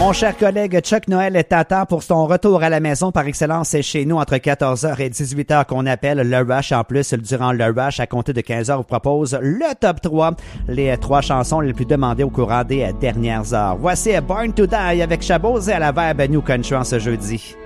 Mon cher collègue Chuck Noël est à temps pour son retour à la maison par excellence. C'est chez nous entre 14h et 18h qu'on appelle le Rush. En plus, durant le Rush, à compter de 15h, vous propose le top 3, les 3 chansons les plus demandées au courant des dernières heures. Voici Born to Die avec Chabot et à la Verbe New Country en ce jeudi.